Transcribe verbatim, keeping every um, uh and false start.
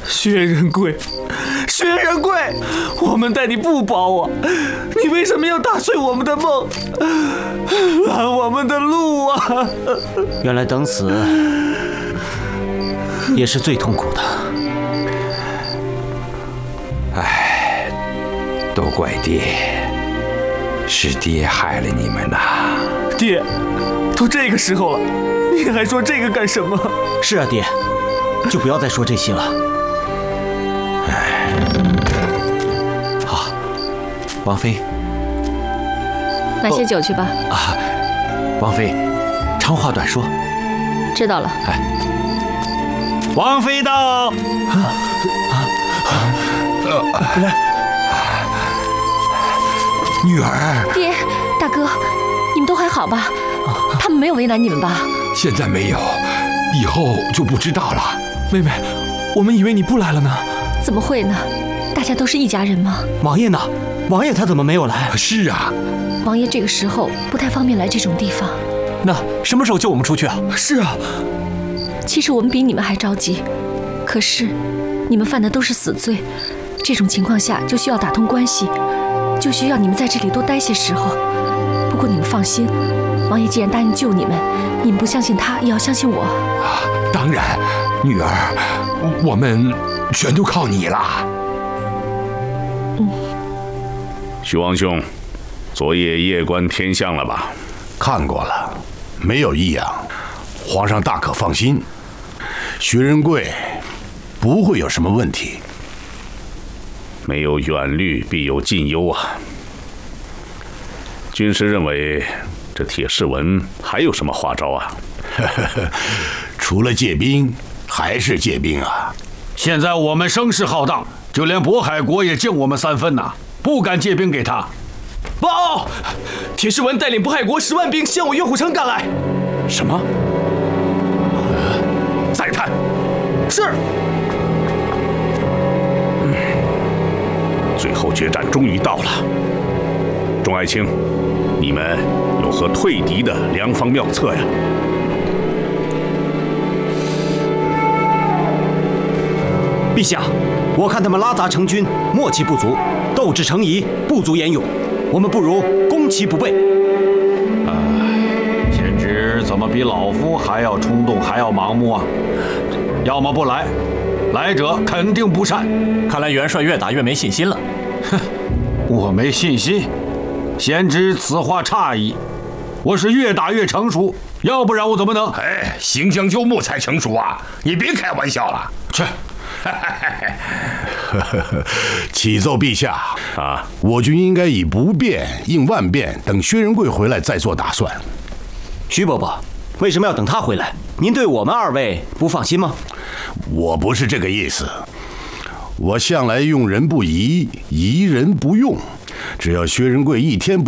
薛仁贵，薛仁贵，我们待你不薄啊，你为什么要打碎我们的梦，拦我们的路啊？ 原来等死也是最痛苦的。 唉，都怪爹，是爹害了你们呐！ 爹，都这个时候了，你还说这个干什么？ 是啊，爹，就不要再说这些了。好，王妃， 拿些酒去吧。 啊，王妃，长话短说。 知道了。 哎，王妃到。 来，女儿。 爹，大哥，你们都还好吧？他们没有为难你们吧？ 现在没有，以后就不知道了。 妹妹，我们以为你不来了呢。 怎么会呢？大家都是一家人嘛。 王爷呢？王爷他怎么没有来？ 是啊， 王爷这个时候不太方便来这种地方。 那什么时候救我们出去啊？是啊。 其实我们比你们还着急，可是你们犯的都是死罪，这种情况下就需要打通关系，就需要你们在这里多待些时候。不过你们放心，王爷既然答应救你们，你们不相信他，也要相信我。 当然，女儿，我们全都靠你了。 嗯。 徐王兄，昨夜夜观天象了吧？ 看过了，没有异样，皇上大可放心。薛仁贵不会有什么问题。 没有远虑，必有近忧啊。军师认为，这铁士文还有什么花招啊？ 除了借兵，还是借兵啊！ 现在我们声势浩荡，就连渤海国也敬我们三分呐，不敢借兵给他。 报！铁士文带领渤海国十万兵向我岳虎城赶来。 什么？再探。 是。 嗯，最后决战终于到了。众爱卿，你们有何退敌的良方妙策呀？ 陛下，我看他们拉杂成军，默契不足，斗志成疑，不足言勇。我们不如攻其不备。 哎，贤侄怎么比老夫还要冲动，还要盲目啊？要么不来，来者肯定不善。 看来元帅越打越没信心了。 哼，我没信心。贤侄此话差矣，我是越打越成熟，要不然我怎么能…… 哎，行将就木才成熟啊！你别开玩笑了。 去。 启奏陛下啊， 我军应该以不变应万变，等薛仁贵回来再做打算。 徐伯伯，为什么要等他回来？您对我们二位不放心吗？ 我不是这个意思，我向来用人不疑，疑人不用。只要薛仁贵一天不